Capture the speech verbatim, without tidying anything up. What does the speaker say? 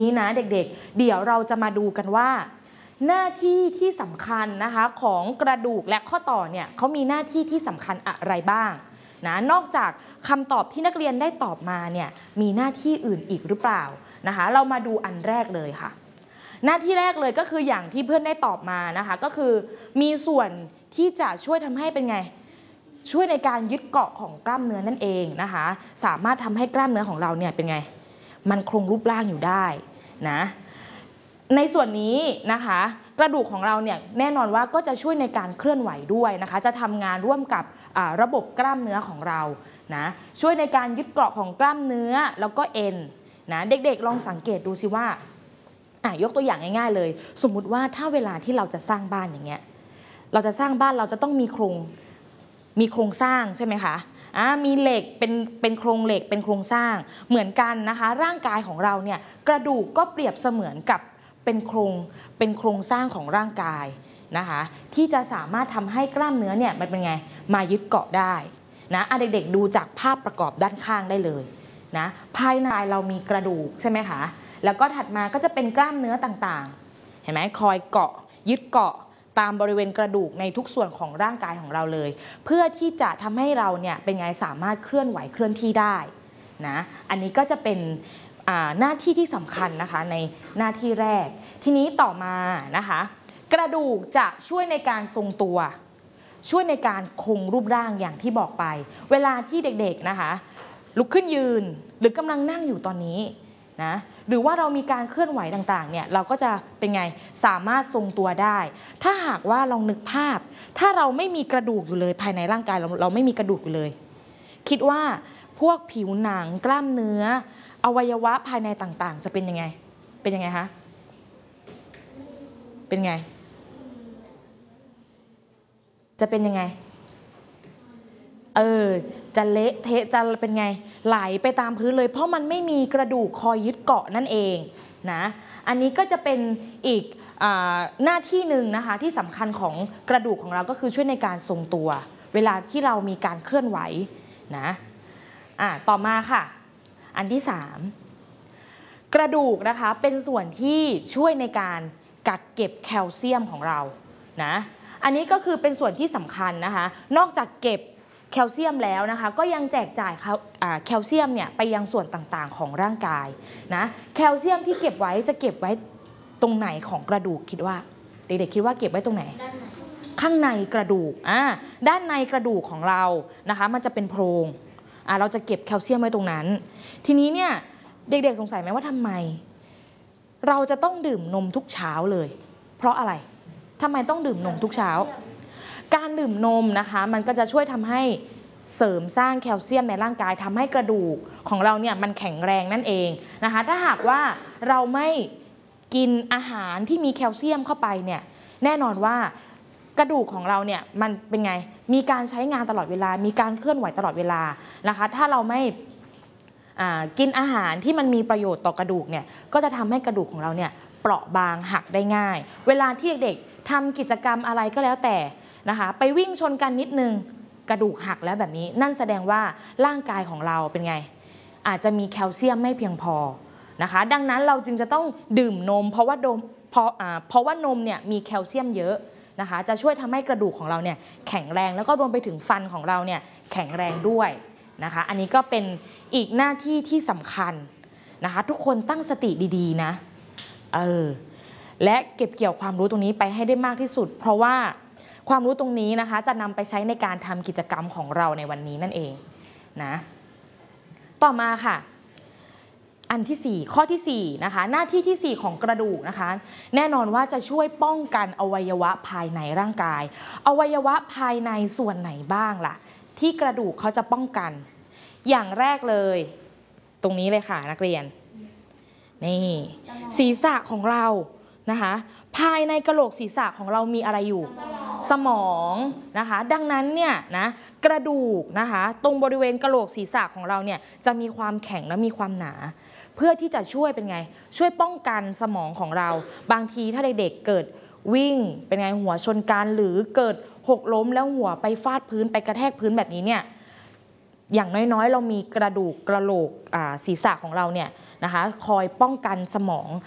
นี้นะเด็กๆเดี๋ยวเราจะมาดูกันว่าหน้าที่ที่สำคัญนะคะของกระดูกและข้อต่อเนี่ยเขามีหน้าที่ที่สำคัญอะไรบ้างนะนอกจากคำตอบที่นักเรียนได้ตอบมาเนี่ยมีหน้าที่อื่นอีกหรือเปล่านะคะเรามาดูอันแรกเลยค่ะหน้าที่แรกเลยก็คืออย่างที่เพื่อนได้ตอบมานะคะก็คือมีส่วนที่จะช่วยทำให้เป็นไงช่วยในการยึดเกาะของกล้ามเนื้อนั่นเองนะคะสามารถทำให้กล้ามเนื้อของเราเนี่ยเป็นไงมันคงรูปร่างอยู่ได้นะในส่วนนี้นะคะกระดูกของเราเนี่ยแน่นอนว่าก็จะช่วยในการเคลื่อนไหวด้วยนะคะจะทำงานร่วมกับระบบกล้ามเนื้อของเรานะช่วยในการยึดเกาะของกล้ามเนื้อแล้วก็เอ็นนะเด็กๆลองสังเกตดูสิว่าอ่ะยกตัวอย่างง่ายๆเลยสมมุติว่าถ้าเวลาที่เราจะสร้างบ้านอย่างเงี้ยเราจะสร้างบ้านเราจะต้องมีโครงมีโครงสร้างใช่ไหมคะอ่ามีเหล็กเป็นเป็นโครงเหล็กเป็นโครงสร้างเหมือนกันนะคะร่างกายของเราเนี่ยกระดูกก็เปรียบเสมือนกับเป็นโครงเป็นโครงสร้างของร่างกายนะคะที่จะสามารถทำให้กล้ามเนื้อเนี่ยมันเป็นไงมายึดเกาะได้นะอ่ะเด็กๆดูจากภาพประกอบด้านข้างได้เลยนะภายในเรามีกระดูกใช่ไหมคะแล้วก็ถัดมาก็จะเป็นกล้ามเนื้อต่างๆเห็นไหมคอยเกาะยึดเกาะตามบริเวณกระดูกในทุกส่วนของร่างกายของเราเลยเพื่อที่จะทำให้เราเนี่ยเป็นไงสามารถเคลื่อนไหวเคลื่อนที่ได้นะอันนี้ก็จะเป็นหน้าที่ที่สำคัญนะคะในหน้าที่แรกทีนี้ต่อมานะคะกระดูกจะช่วยในการทรงตัวช่วยในการคงรูปร่างอย่างที่บอกไปเวลาที่เด็กๆนะคะลุกขึ้นยืนหรือกำลังนั่งอยู่ตอนนี้นะหรือว่าเรามีการเคลื่อนไหวต่างๆเนี่ยเราก็จะเป็นไงสามารถทรงตัวได้ถ้าหากว่าลองนึกภาพถ้าเราไม่มีกระดูกอยู่เลยภายในร่างกายเราเราไม่มีกระดูกอยู่เลยคิดว่าพวกผิวหนังกล้ามเนื้ออวัยวะภายในต่างๆจะเป็นยังไงเป็นยังไงคะเป็นไงจะเป็นยังไงเออจะเละเทะจะเป็นไงไหลไปตามพื้นเลยเพราะมันไม่มีกระดูกคอยยึดเกาะนั่นเองนะอันนี้ก็จะเป็นอีกหน้าที่หนึ่งนะคะที่สำคัญของกระดูกของเราก็คือช่วยในการทรงตัวเวลาที่เรามีการเคลื่อนไหวนะอ่ะต่อมาค่ะอันที่สามกระดูกนะคะเป็นส่วนที่ช่วยในการกักเก็บแคลเซียมของเรานะอันนี้ก็คือเป็นส่วนที่สำคัญนะคะนอกจากเก็บแคลเซียมแล้วนะคะก็ยังแจกจ่ายแคลเซียมเนี่ยไปยังส่วนต่างๆของร่างกายนะแคลเซียมที่เก็บไว้จะเก็บไว้ตรงไหนของกระดูกคิดว่าเด็กๆคิดว่าเก็บไว้ตรงไหนข้างในกระดูกอ่าด้านในกระดูกของเรานะคะมันจะเป็นโพรงอ่าเราจะเก็บแคลเซียมไว้ตรงนั้นทีนี้เนี่ยเด็กๆสงสัยไหมว่าทำไมเราจะต้องดื่มนมทุกเช้าเลยเพราะอะไรทำไมต้องดื่มนมทุกเช้าการดื่มนมนะคะมันก็จะช่วยทำให้เสริมสร้างแคลเซียมในร่างกายทำให้กระดูกของเราเนี่ยมันแข็งแรงนั่นเองนะคะถ้าหากว่าเราไม่กินอาหารที่มีแคลเซียมเข้าไปเนี่ยแน่นอนว่ากระดูกของเราเนี่ยมันเป็นไงมีการใช้งานตลอดเวลามีการเคลื่อนไหวตลอดเวลานะคะถ้าเราไม่กินอาหารที่มันมีประโยชน์ต่อกระดูกเนี่ยก็จะทำให้กระดูกของเราเนี่ยเปราะบางหักได้ง่ายเวลาที่เด็กๆทำกิจกรรมอะไรก็แล้วแต่นะคะไปวิ่งชนกันนิดนึงกระดูกหักแล้วแบบนี้นั่นแสดงว่าร่างกายของเราเป็นไงอาจจะมีแคลเซียมไม่เพียงพอนะคะดังนั้นเราจึงจะต้องดื่มนมเพราะว่านมเพราะอ่าเพราะว่านมเนี่ยมีแคลเซียมเยอะนะคะจะช่วยทำให้กระดูกของเราเนี่ยแข็งแรงแล้วก็รวมไปถึงฟันของเราเนี่ยแข็งแรงด้วยนะคะอันนี้ก็เป็นอีกหน้าที่ที่สำคัญนะคะทุกคนตั้งสติดีๆนะเออและเก็บเกี่ยวความรู้ตรงนี้ไปให้ได้มากที่สุดเพราะว่าความรู้ตรงนี้นะคะจะนำไปใช้ในการทำกิจกรรมของเราในวันนี้นั่นเองนะต่อมาค่ะอันที่สี่ข้อที่สี่นะคะหน้าที่ที่สี่ของกระดูกนะคะแน่นอนว่าจะช่วยป้องกันอวัยวะภายในร่างกายอวัยวะภายในส่วนไหนบ้างล่ะที่กระดูกเขาจะป้องกันอย่างแรกเลยตรงนี้เลยค่ะนักเรียนนี่ศีรษะของเรานะคะภายในกะโหลกศีรษะของเรามีอะไรอยู่สมองนะคะดังนั้นเนี่ยนะกระดูกนะคะตรงบริเวณกะโหลกศีรษะของเราเนี่ยจะมีความแข็งและมีความหนาเพื่อที่จะช่วยเป็นไงช่วยป้องกันสมองของเราบางทีถ้าเด็กๆเกิดวิ่งเป็นไงหัวชนกันหรือเกิดหกล้มแล้วหัวไปฟาดพื้นไปกระแทกพื้นแบบนี้เนี่ยอย่างน้อยๆเรามีกระดูกกระโหลกศีรษะของเราเนี่ยนะคะคอยป้องกันสมอง